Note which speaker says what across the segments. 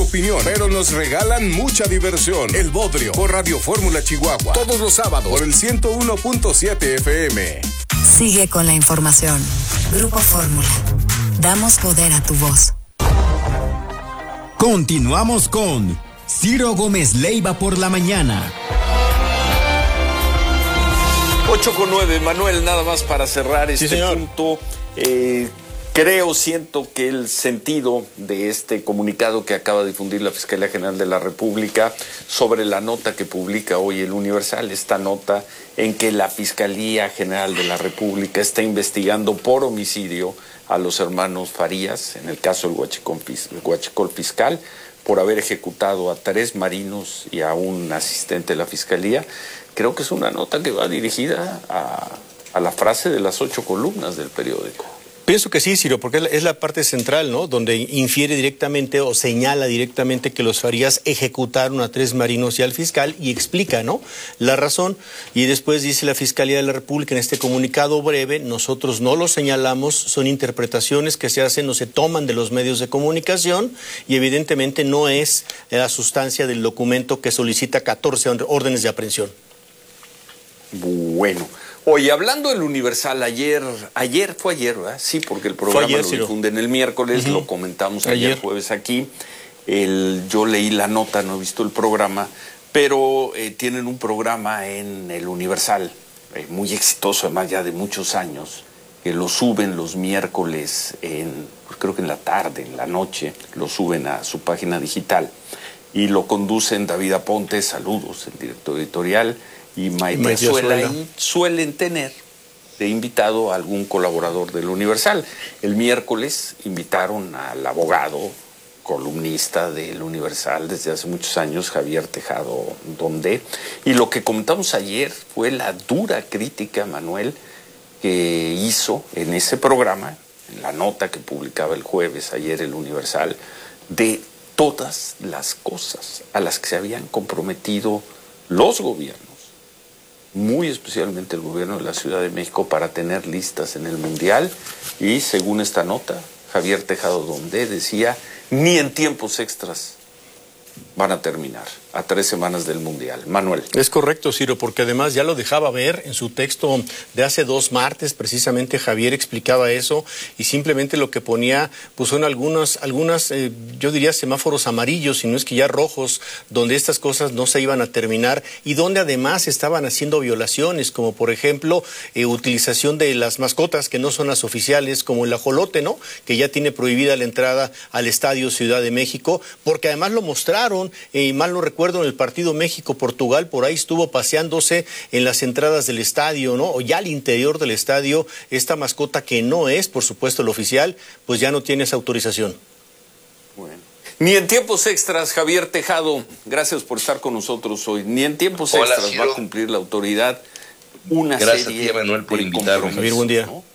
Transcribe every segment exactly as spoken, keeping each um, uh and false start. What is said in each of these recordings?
Speaker 1: opinión, pero nos regalan mucha diversión. El Bodrio, por Radio Fórmula Chihuahua. Todos los sábados, por el ciento uno punto siete F M.
Speaker 2: Sigue con la información. Grupo Fórmula. Damos poder a tu voz.
Speaker 3: Continuamos con Ciro Gómez Leiva por la mañana.
Speaker 4: ocho con nueve, Manuel, nada más para cerrar este
Speaker 5: sí,
Speaker 4: punto. Eh, creo, siento que el sentido de este comunicado que acaba de difundir la Fiscalía General de la República sobre la nota que publica hoy el Universal, esta nota en que la Fiscalía General de la República está investigando por homicidio a los hermanos Farías, en el caso del huachicol, el huachicol fiscal, por haber ejecutado a tres marinos y a un asistente de la Fiscalía. Creo que es una nota que va dirigida a, a la frase de las ocho columnas del periódico.
Speaker 5: Pienso que sí, Ciro, porque es la parte central, ¿no? Donde infiere directamente o señala directamente que los Farías ejecutaron a tres marinos y al fiscal y explica, ¿no?, la razón. Y después dice la Fiscalía de la República en este comunicado breve: nosotros no lo señalamos, son interpretaciones que se hacen o se toman de los medios de comunicación y evidentemente no es la sustancia del documento que solicita catorce órdenes de aprehensión.
Speaker 4: Bueno. Oye, hablando del Universal, ayer, ayer fue ayer, ¿verdad? Sí, porque el programa
Speaker 5: ayer,
Speaker 4: lo
Speaker 5: sí,
Speaker 4: difunden el miércoles, uh-huh. Lo comentamos ayer, ayer jueves aquí. El, yo leí la nota, no he visto el programa, pero eh, tienen un programa en el Universal, eh, muy exitoso, además ya de muchos años, que lo suben los miércoles, en, pues creo que en la tarde, en la noche, lo suben a su página digital y lo conducen David Aponte, saludos, el director editorial, y Maite Azuela, y suelen tener de invitado a algún colaborador del Universal. El miércoles invitaron al abogado, columnista del Universal desde hace muchos años, Javier Tejado Donde, y lo que comentamos ayer fue la dura crítica, Manuel, que hizo en ese programa, en la nota que publicaba el jueves ayer el Universal, de todas las cosas a las que se habían comprometido los gobiernos, muy especialmente el gobierno de la Ciudad de México, para tener listas en el Mundial. Y según esta nota, Javier Tejado Donde decía, ni en tiempos extras van a terminar a tres semanas del Mundial. Manuel.
Speaker 5: Es correcto, Ciro, porque además ya lo dejaba ver en su texto de hace dos martes, precisamente Javier explicaba eso, y simplemente lo que ponía, pues son algunas, algunas eh, yo diría semáforos amarillos, si no es que ya rojos, donde estas cosas no se iban a terminar y donde además estaban haciendo violaciones, como por ejemplo, eh, utilización de las mascotas que no son las oficiales, como el ajolote, ¿no?, que ya tiene prohibida la entrada al Estadio Ciudad de México, porque además lo mostraron, y eh, mal no recuerdo, en el partido México-Portugal, por ahí estuvo paseándose en las entradas del estadio, ¿no?, o ya al interior del estadio, esta mascota que no es, por supuesto, el oficial, pues ya no tiene esa autorización.
Speaker 4: Bueno. Ni en tiempos extras, Javier Tejado, gracias por estar con nosotros hoy. Ni en tiempos Hola, extras Ciro. Va a cumplir la autoridad una
Speaker 6: gracias
Speaker 4: serie.
Speaker 6: Gracias a ti, Manuel, por invitarme.
Speaker 5: Javier, buen día.
Speaker 4: ¿No?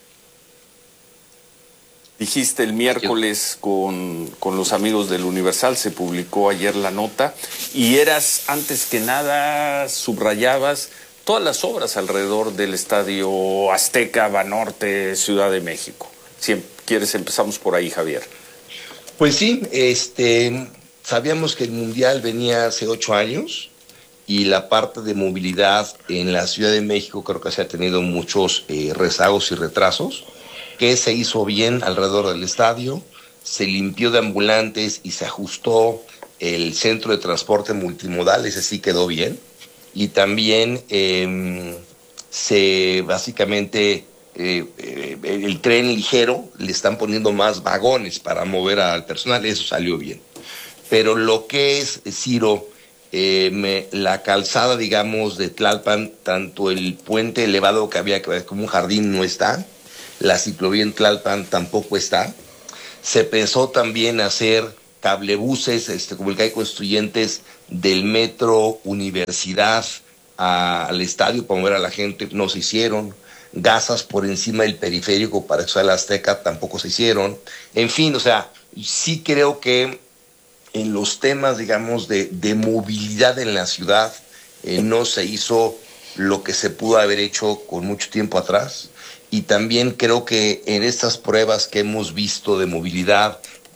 Speaker 4: Dijiste el miércoles con, con los amigos del Universal, se publicó ayer la nota, y eras, antes que nada, subrayabas todas las obras alrededor del Estadio Azteca, Banorte, Ciudad de México. Si quieres, empezamos por ahí, Javier.
Speaker 6: Pues sí, este, sabíamos que el Mundial venía hace ocho años, y la parte de movilidad en la Ciudad de México creo que se ha tenido muchos eh, rezagos y retrasos, que se hizo bien alrededor del estadio, se limpió de ambulantes y se ajustó el centro de transporte multimodal, ese sí quedó bien, y también eh, se básicamente eh, eh, el tren ligero le están poniendo más vagones para mover al personal, eso salió bien. Pero lo que es, Ciro, eh, me, la calzada, digamos, de Tlalpan, tanto el puente elevado que había que ver como un jardín no está, la ciclovía en Tlalpan tampoco está. Se pensó también hacer cablebuses, este, como el que hay constituyentes del metro Universidad a, al estadio para mover a la gente, no se hicieron. Gasas por encima del periférico para que sea la Azteca tampoco se hicieron. En fin, o sea, sí creo que en los temas, digamos, de, de movilidad en la ciudad, eh, no se hizo lo que se pudo haber hecho con mucho tiempo atrás. Y también creo que en estas pruebas que hemos visto de movilidad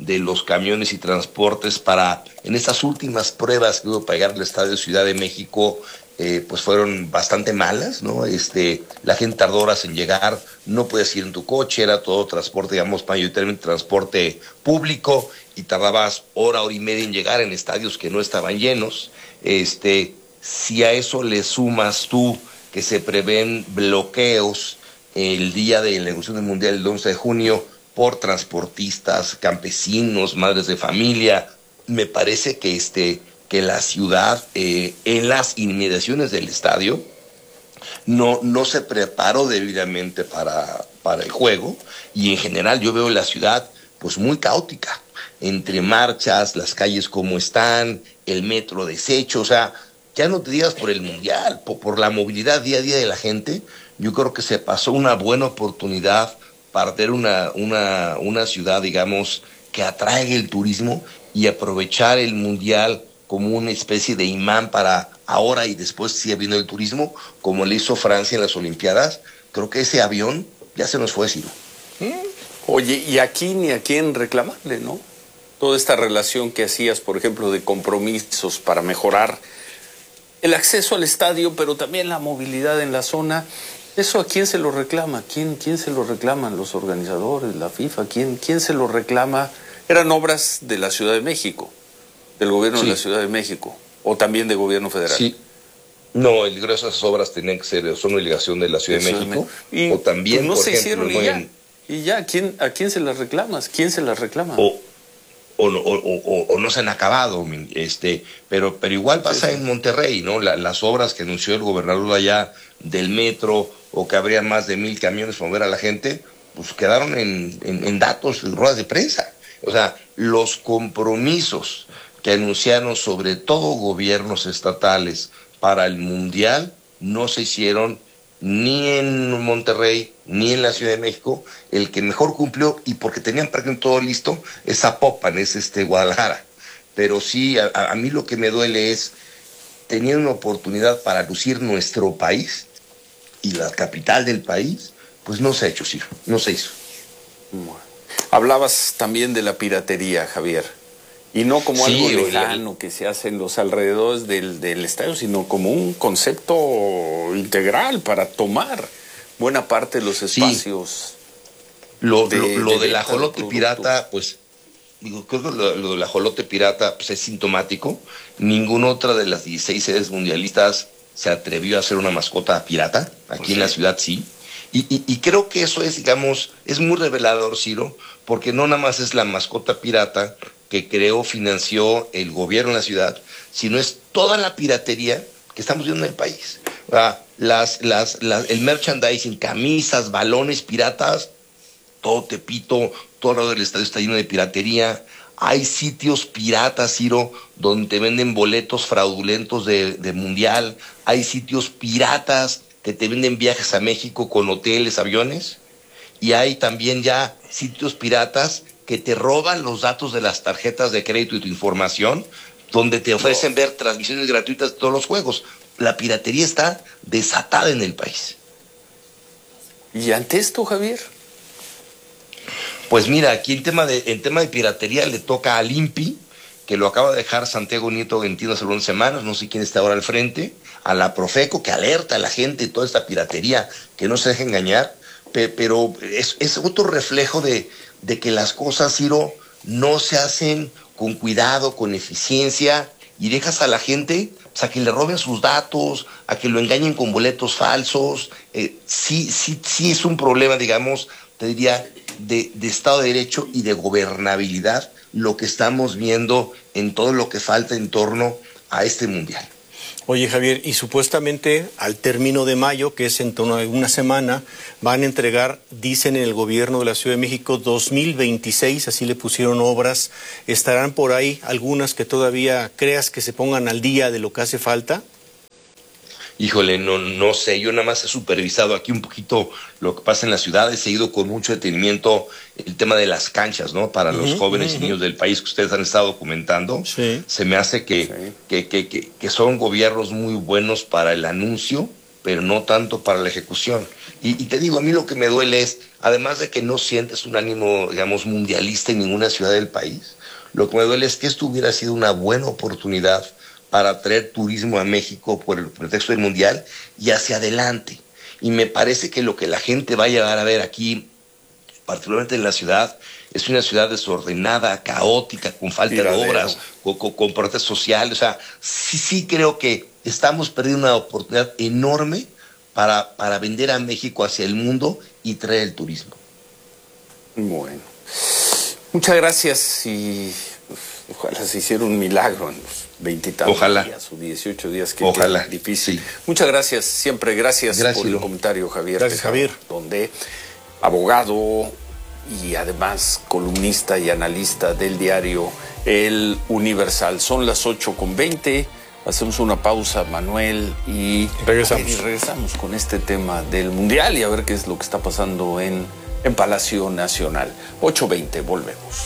Speaker 6: de los camiones y transportes para, en estas últimas pruebas que hubo para llegar al Estadio Ciudad de México, eh, pues fueron bastante malas, ¿no? Este, la gente tardó horas en llegar, no podías ir en tu coche, era todo transporte, digamos, mayoritariamente transporte público, y tardabas hora, hora y media en llegar en estadios que no estaban llenos. Este, si a eso le sumas tú que se prevén bloqueos el día de la inauguración del Mundial, el once de junio, por transportistas, campesinos, madres de familia, me parece que este que la ciudad, eh, en las inmediaciones del estadio, no, no se preparó debidamente para, para el juego, y en general yo veo la ciudad pues muy caótica, entre marchas, las calles como están, el metro deshecho, o sea, ya no te digas por el Mundial, por, por la movilidad día a día de la gente. Yo creo que se pasó una buena oportunidad para tener una, una, una ciudad, digamos, que atraiga el turismo y aprovechar el Mundial como una especie de imán para ahora y después sigue viendo el turismo, como le hizo Francia en las Olimpiadas. Creo que ese avión ya se nos fue, Ciro.
Speaker 4: Oye, y aquí ni a quién reclamarle, ¿no? Toda esta relación que hacías, por ejemplo, de compromisos para mejorar el acceso al estadio, pero también la movilidad en la zona. ¿Eso a quién se lo reclama? ¿Quién, quién se lo reclaman? ¿Los organizadores, la FIFA? ¿Quién, quién se lo reclama? Eran obras de la Ciudad de México, del gobierno sí. de la Ciudad de México, o también de gobierno federal.
Speaker 6: Sí. No, el grueso de esas obras tenían que ser, son obligación de la Ciudad de México. Y, o también,
Speaker 4: pues no
Speaker 6: por
Speaker 4: se
Speaker 6: ejemplo,
Speaker 4: hicieron y ya. En... Y ya, ¿quién, ¿a quién se las reclamas? ¿Quién se las reclama?
Speaker 6: O, o, o, o, o no se han acabado, este, pero, pero igual pasa sí, sí. en Monterrey, ¿no? La, las obras que anunció el gobernador allá del metro, o que habría más de mil camiones para mover a la gente, pues quedaron en, en, en datos, en ruedas de prensa. O sea, los compromisos que anunciaron sobre todo gobiernos estatales para el Mundial no se hicieron ni en Monterrey ni en la Ciudad de México. El que mejor cumplió, y porque tenían prácticamente todo listo, es Zapopan, es este Guadalajara. Pero sí, a, a mí lo que me duele es tener una oportunidad para lucir nuestro país y la capital del país, pues no se ha hecho, sí, no se hizo.
Speaker 4: Bueno. Hablabas también de la piratería, Javier, y no como sí, algo lejano que se hace en los alrededores del, del estadio, sino como un concepto integral para tomar buena parte de los espacios.
Speaker 6: Sí. Lo, de, lo, lo de del ajolote pirata, pues, digo, creo que lo, lo del ajolote pirata pues, es sintomático. Ninguna otra de las dieciséis sedes mundialistas se atrevió a hacer una mascota pirata. Aquí okay. en la ciudad sí. Y, y, y creo que eso es, digamos, es muy revelador, Ciro, porque no nada más es la mascota pirata que creó, financió el gobierno de la ciudad, sino es toda la piratería que estamos viendo en el país. Ah, las, las, las, el merchandising, camisas, balones piratas, todo Tepito, todo alrededor del estadio está lleno de piratería. Hay sitios piratas, Ciro, donde te venden boletos fraudulentos de, de mundial. Hay sitios piratas que te venden viajes a México con hoteles, aviones. Y hay también ya sitios piratas que te roban los datos de las tarjetas de crédito y tu información, donde te ofrecen ver transmisiones gratuitas de todos los juegos. La piratería está desatada en el país.
Speaker 4: ¿Y ante esto, Javier?
Speaker 6: Pues mira, aquí el tema de, el tema de piratería le toca al I N P I, que lo acaba de dejar Santiago Nieto Gentino hace unas semanas, no sé quién está ahora al frente, a la Profeco, que alerta a la gente de toda esta piratería, que no se deje engañar, pe, pero es, es otro reflejo de, de que las cosas, Ciro, no se hacen con cuidado, con eficiencia, y dejas a la gente, o sea, que le roben sus datos, a que lo engañen con boletos falsos. Eh, sí, sí, sí es un problema, digamos, te diría, de, de Estado de Derecho y de gobernabilidad, lo que estamos viendo en todo lo que falta en torno a este mundial.
Speaker 5: Oye, Javier, y supuestamente al término de mayo, que es en torno a una semana, van a entregar, dicen en el gobierno de la Ciudad de México, dos mil veintiséis, así le pusieron obras. ¿Estarán por ahí algunas que todavía creas que se pongan al día de lo que hace falta?
Speaker 6: Híjole, no, no sé, yo nada más he supervisado aquí un poquito lo que pasa en las ciudades, he seguido con mucho detenimiento el tema de las canchas, ¿no? Para uh-huh, los jóvenes uh-huh. y niños del país que ustedes han estado documentando. Sí. Se me hace que, sí. que, que, que, que son gobiernos muy buenos para el anuncio, pero no tanto para la ejecución. Y, y te digo, a mí lo que me duele es, además de que no sientes un ánimo, digamos, mundialista en ninguna ciudad del país, lo que me duele es que esto hubiera sido una buena oportunidad para traer turismo a México por el pretexto del Mundial y hacia adelante. Y me parece que lo que la gente va a llegar a ver aquí, particularmente en la ciudad, es una ciudad desordenada, caótica, con falta Tiradero. de obras, con, con, con protestas sociales. O sea, sí, sí creo que estamos perdiendo una oportunidad enorme para, para vender a México hacia el mundo y traer el turismo.
Speaker 4: Bueno, muchas gracias y pues, ojalá se hiciera un milagro en los veintitantos días o dieciocho días que
Speaker 6: ojalá.
Speaker 4: Es difícil.
Speaker 6: Sí.
Speaker 4: Muchas gracias, siempre gracias, gracias por el comentario, Javier.
Speaker 5: Gracias, Javier.
Speaker 4: Donde abogado y además columnista y analista del diario El Universal. Son las ocho con veinte. Hacemos una pausa, Manuel, y
Speaker 5: regresamos.
Speaker 4: y regresamos con este tema del Mundial y a ver qué es lo que está pasando en, en Palacio Nacional. ocho veinte, volvemos.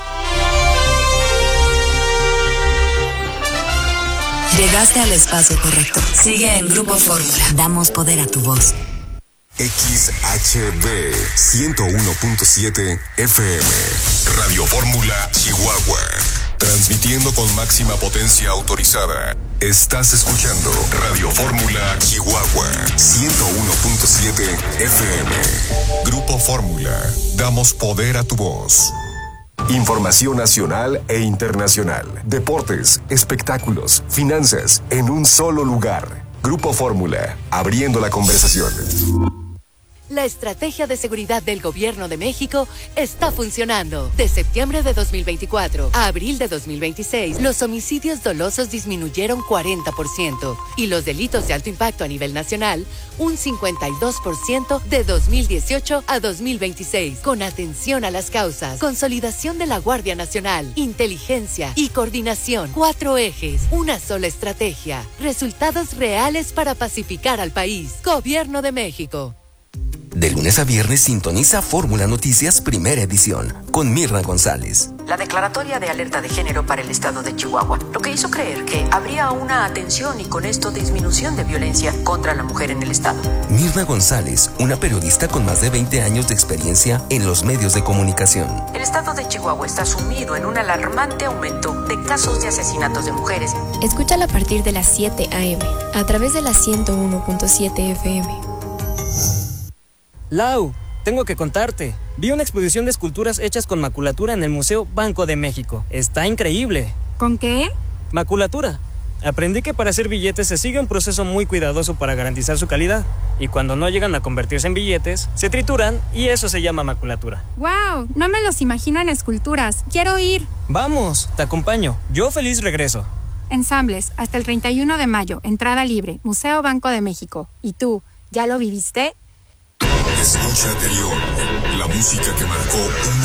Speaker 2: Llegaste al espacio correcto. Sigue en Grupo Fórmula. Damos poder a tu voz.
Speaker 1: X H B ciento uno punto siete F M. Radio Fórmula Chihuahua. Transmitiendo con máxima potencia autorizada. Estás escuchando Radio Fórmula Chihuahua ciento uno punto siete F M. Grupo Fórmula. Damos poder a tu voz. Información nacional e internacional. Deportes, espectáculos, finanzas, en un solo lugar. Grupo Fórmula, abriendo la conversación.
Speaker 7: La estrategia de seguridad del Gobierno de México está funcionando. De septiembre de dos mil veinticuatro a abril de dos mil veintiséis, los homicidios dolosos disminuyeron cuarenta por ciento y los delitos de alto impacto a nivel nacional un cincuenta y dos por ciento de dos mil dieciocho a dos mil veintiséis. Con atención a las causas, consolidación de la Guardia Nacional, inteligencia y coordinación. Cuatro ejes, una sola estrategia. Resultados reales para pacificar al país. Gobierno de México.
Speaker 8: De lunes a viernes sintoniza Fórmula Noticias Primera Edición con Mirna González.
Speaker 9: La declaratoria de alerta de género para el estado de Chihuahua, lo que hizo creer que habría una atención y con esto disminución de violencia contra la mujer en el estado.
Speaker 8: Mirna González, una periodista con más de veinte años de experiencia en los medios de comunicación.
Speaker 9: El estado de Chihuahua está sumido en un alarmante aumento de casos de asesinatos de mujeres.
Speaker 10: Escúchala a partir de las siete a eme a través de la ciento uno punto siete F M.
Speaker 11: Lau, tengo que contarte. Vi una exposición de esculturas hechas con maculatura en el Museo Banco de México. Está increíble.
Speaker 12: ¿Con qué?
Speaker 11: Maculatura. Aprendí que para hacer billetes se sigue un proceso muy cuidadoso para garantizar su calidad. Y cuando no llegan a convertirse en billetes, se trituran y eso se llama maculatura.
Speaker 12: ¡Wow! No me los imagino en esculturas. Quiero ir.
Speaker 11: Vamos, te acompaño. Yo feliz regreso.
Speaker 12: Ensambles, hasta el treinta y uno de mayo. Entrada libre. Museo Banco de México. ¿Y tú, ya lo viviste?
Speaker 1: Escucha anterior, la música que marcó un